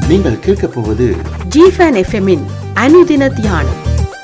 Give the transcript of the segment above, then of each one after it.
நீங்கள் கேட்கப் போவது ஜிஃபன் எஃப்எம்மின் அனுதின தியானம்.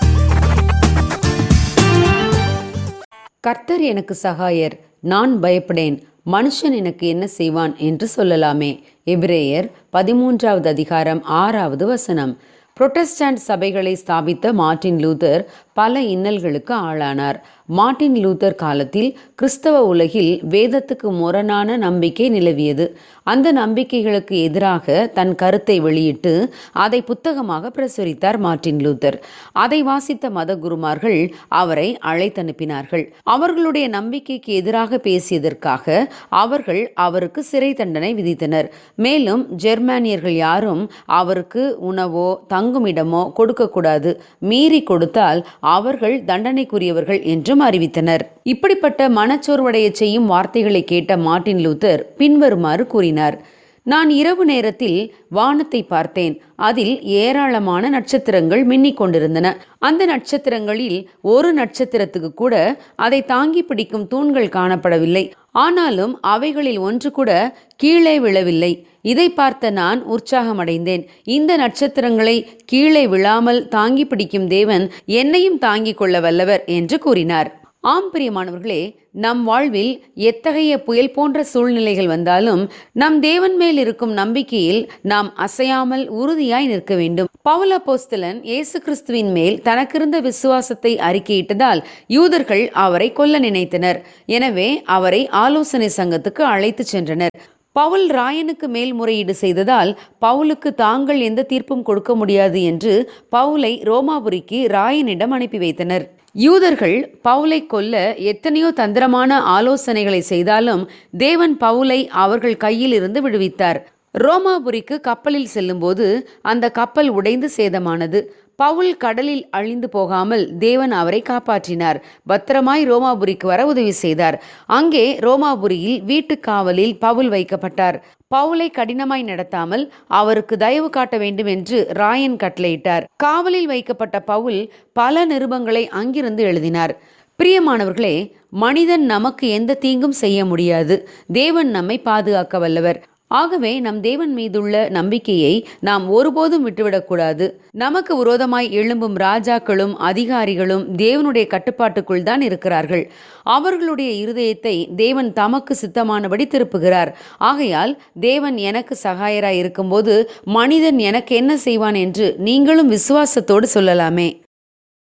கர்த்தர் எனக்கு சகாயர், நான் பயப்படேன், மனுஷன் எனக்கு என்ன செய்வான் என்று சொல்லலாமே. எபிரேயர் 13வது அதிகாரம் 6வது வசனம். புரொட்டஸ்டன்ட் சபைகளை ஸ்தாபித்த மார்ட்டின் லூதர் பல இன்னல்களுக்கு ஆளானார். மார்ட்டின் லூதர் காலத்தில் கிறிஸ்தவ உலகில் வேதத்துக்கு முரணான நம்பிக்கை நிலவியது. அந்த நம்பிக்கைகளுக்கு எதிராக தன் கருத்தை வெளியிட்டு அதை புத்தகமாக பிரசுரித்தார் மார்ட்டின் லூதர். அதை வாசித்த மத குருமார்கள் அவரை அழைத்தனுப்பினார்கள். அவர்களுடைய நம்பிக்கைக்கு எதிராக பேசியதற்காக அவர்கள் அவருக்கு சிறை தண்டனை விதித்தனர். மேலும் ஜெர்மானியர்கள் யாரும் அவருக்கு உணவோ தங்குமிடமோ கொடுக்கக்கூடாது, மீறி கொடுத்தால் அவர்கள் தண்டனைக்குரியவர்கள் என்றும் அறிவித்தனர். இப்படிப்பட்ட மனச்சோர்வடைய செய்யும் வார்த்தைகளை கேட்ட மார்ட்டின் லூதர் பின்வருமாறு கூறினார்: நான் இரவு நேரத்தில் வானத்தை பார்த்தேன். அதில் ஏராளமான நட்சத்திரங்கள் மின்னிக் கொண்டிருந்தன. அந்த நட்சத்திரங்களில் ஒரு நட்சத்திரத்துக்கு கூட அதை தாங்கி பிடிக்கும் தூண்கள் காணப்படவில்லை. ஆனாலும் அவைகளில் ஒன்று கூட கீழே விழவில்லை. இதை பார்த்த நான் உற்சாகமடைந்தேன். இந்த நட்சத்திரங்களை கீழே விழாமல் தாங்கி பிடிக்கும் தேவன் என்னையும் தாங்கிக் கொள்ள வல்லவர் என்று கூறினார். ஆம் பிரியமானவர்களே, நம் வாழ்வில் எத்தகைய புயல் போன்ற சூழ்நிலைகள் வந்தாலும் நம் தேவன் மேல் இருக்கும் நம்பிக்கையில் நாம் அசையாமல் உறுதியாய் நிற்க வேண்டும். பவுல் அப்போஸ்தலன் இயேசு கிறிஸ்துவின் மேல் தனக்கிருந்த விசுவாசத்தை அறிக்கையிட்டதால் யூதர்கள் அவரை கொல்ல நினைத்தனர். எனவே அவரை ஆலோசனை சங்கத்துக்கு அழைத்து சென்றனர். பவுல் ராயனுக்கு மேல்முறையீடு செய்ததால் பவுலுக்கு தாங்கள் எந்த தீர்ப்பும் கொடுக்க முடியாது என்று பவுலை ரோமாபுரிக்கு ராயனிடம் அனுப்பி வைத்தனர். யூதர்கள் பவுலை கொல்ல எத்தனையோ தந்திரமான ஆலோசனைகளை செய்தாலும் தேவன் பவுலை அவர்கள் கையில் இருந்து விடுவித்தார். ரோமாபுரிக்கு கப்பலில் செல்லும்போது அந்த கப்பல் உடைந்து சேதமானது. பவுல் கடலில் அழிந்து போகாமல் தேவன் அவரை காப்பாற்றினார். பத்திரமாய் ரோமாபுரிக்கு வர உதவி செய்தார். அங்கே ரோமாபுரியில் வீட்டு காவலில் பவுல் வைக்கப்பட்டார். பவுலை கடினமாய் நடத்தாமல் அவருக்கு தயவு காட்ட வேண்டும் என்று ராயன் கட்டளையிட்டார். காவலில் வைக்கப்பட்ட பவுல் பல நிருபங்களை அங்கிருந்து எழுதினார். பிரியமானவர்களே, மனிதன் நமக்கு எந்த தீங்கும் செய்ய முடியாது. தேவன் நம்மை பாதுகாக்க வல்லவர். ஆகவே நம் தேவன் மீதுள்ள நம்பிக்கையை நாம் ஒருபோதும் விட்டுவிடக்கூடாது. நமக்கு விரோதமாய் எழும்பும் ராஜாக்களும் அதிகாரிகளும் தேவனுடைய கட்டுப்பாட்டுக்குள் தான் இருக்கிறார்கள். அவர்களுடைய இருதயத்தை தேவன் தமக்கு சித்தமானபடி திருப்புகிறார். ஆகையால் தேவன் எனக்கு சகாயராய் இருக்கும்போது மனிதன் எனக்கு என்ன செய்வான் என்று நீங்களும் விசுவாசத்தோடு சொல்லலாமே.